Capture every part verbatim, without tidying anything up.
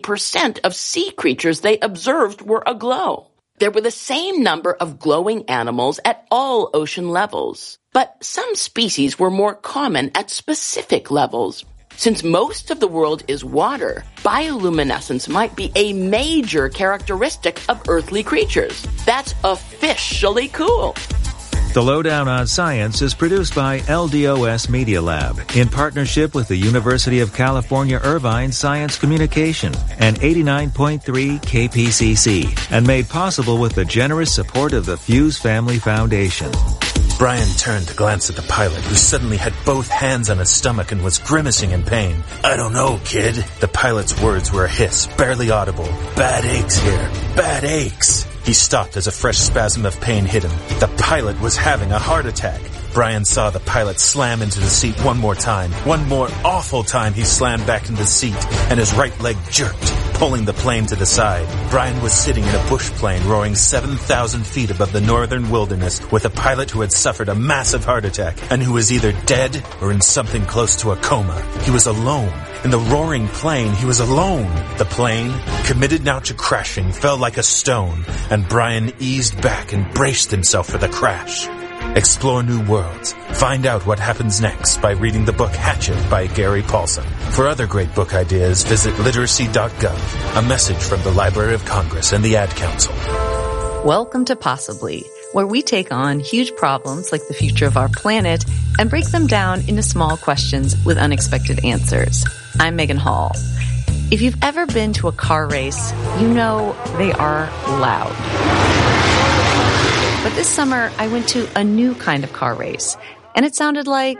percent of sea creatures they observed were aglow. There were the same number of glowing animals at all ocean levels, but some species were more common at specific levels. Since most of the world is water, bioluminescence might be a major characteristic of earthly creatures. That's officially cool. The Lowdown on Science is produced by L D O S Media Lab in partnership with the University of California Irvine Science Communication and eighty-nine point three K P C C, and made possible with the generous support of the Fuse Family Foundation. Brian turned to glance at the pilot, who suddenly had both hands on his stomach and was grimacing in pain. I don't know, kid. The pilot's words were a hiss, barely audible. Bad aches here. Bad aches. He stopped as a fresh spasm of pain hit him. The pilot was having a heart attack. Brian saw the pilot slam into the seat one more time. One more awful time he slammed back into the seat, and his right leg jerked, pulling the plane to the side. Brian was sitting in a bush plane roaring seven thousand feet above the northern wilderness with a pilot who had suffered a massive heart attack and who was either dead or in something close to a coma. He was alone. In the roaring plane, he was alone. The plane, committed now to crashing, fell like a stone, and Brian eased back and braced himself for the crash. Explore new worlds. Find out what happens next by reading the book Hatchet by Gary Paulson. For other great book ideas, visit literacy dot gov. A message from the Library of Congress and the Ad Council. Welcome to Possibly, where we take on huge problems like the future of our planet and break them down into small questions with unexpected answers. I'm Megan Hall. If you've ever been to a car race, you know they are loud. But this summer, I went to a new kind of car race, and it sounded like...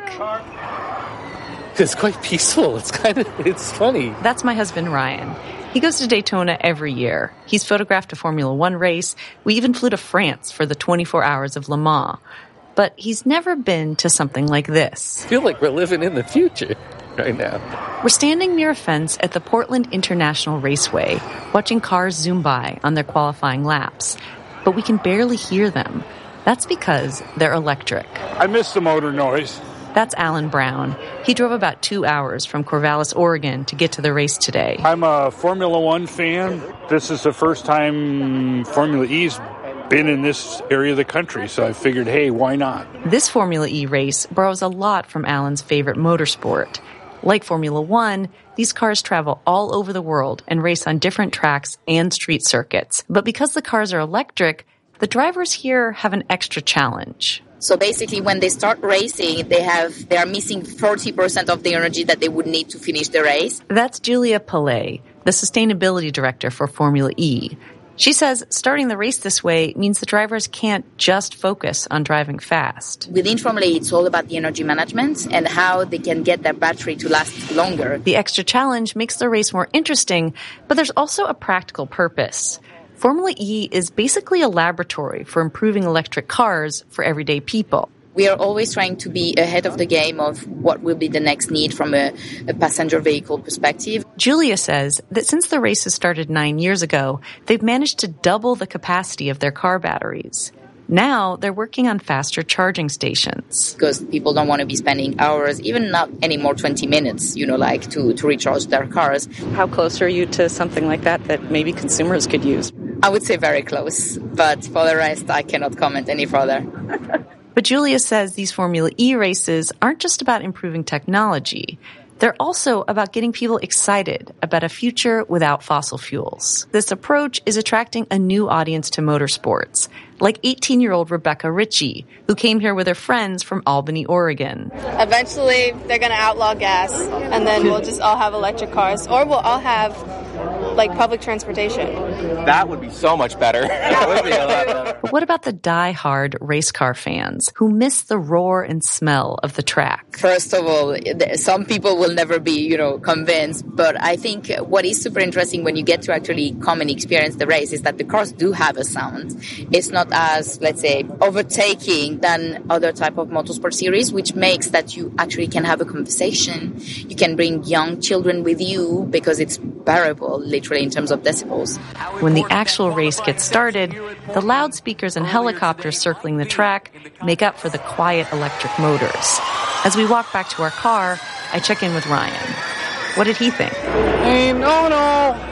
It's quite peaceful. It's kind of, it's funny. That's my husband, Ryan. He goes to Daytona every year. He's photographed a Formula One race. We even flew to France for the twenty-four hours of Le Mans. But he's never been to something like this. I feel like we're living in the future right now. We're standing near a fence at the Portland International Raceway, watching cars zoom by on their qualifying laps. But we can barely hear them. That's because they're electric. I miss the motor noise. That's Alan Brown. He drove about two hours from Corvallis, Oregon to get to the race today. I'm a Formula One fan. This is the first time Formula E's been in this area of the country, so I figured, hey, why not? This Formula E race borrows a lot from Alan's favorite motorsport. Like Formula One, these cars travel all over the world and race on different tracks and street circuits. But because the cars are electric, the drivers here have an extra challenge. So basically, when they start racing, they have they are missing forty percent of the energy that they would need to finish the race. That's Julia Pillay, the sustainability director for Formula E. She says starting the race this way means the drivers can't just focus on driving fast. Within Formula E, it's all about the energy management and how they can get their battery to last longer. The extra challenge makes the race more interesting, but there's also a practical purpose. Formula E is basically a laboratory for improving electric cars for everyday people. We are always trying to be ahead of the game of what will be the next need from a, a passenger vehicle perspective. Julia says that since the races started nine years ago, they've managed to double the capacity of their car batteries. Now they're working on faster charging stations. Because people don't want to be spending hours, even not anymore twenty minutes, you know, like to, to recharge their cars. How close are you to something like that that maybe consumers could use? I would say very close, but for the rest, I cannot comment any further. But Julia says these Formula E races aren't just about improving technology. They're also about getting people excited about a future without fossil fuels. This approach is attracting a new audience to motorsports, like eighteen-year-old Rebecca Ritchie, who came here with her friends from Albany, Oregon. Eventually, they're going to outlaw gas, and then we'll just all have electric cars, or we'll all have, like, public transportation. That would be so much better. That would be a lot better. But what about the die-hard race car fans who miss the roar and smell of the track? First of all, some people will never be, you know, convinced, but I think what is super interesting when you get to actually come and experience the race is that the cars do have a sound. It's not as, let's say, overtaking than other type of motorsport series, which makes that you actually can have a conversation. You can bring young children with you because it's bearable, literally, in terms of decibels. When the actual race gets started, the loudspeakers and helicopters circling the track make up for the quiet electric motors. As we walk back to our car, I check in with Ryan. What did he think? Hey, no, no.